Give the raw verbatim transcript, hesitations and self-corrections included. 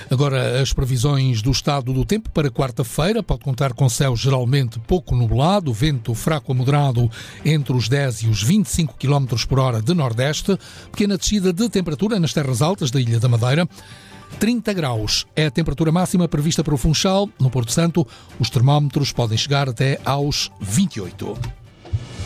Agora, as previsões do estado do tempo para quarta-feira. Pode contar com céu geralmente pouco nublado, vento fraco a moderado entre os dez e os vinte e cinco quilómetros por hora de nordeste, pequena descida de temperatura nas terras altas da Ilha da Madeira. trinta graus é a temperatura máxima prevista para o Funchal. No Porto Santo, os termómetros podem chegar até aos vinte e oito.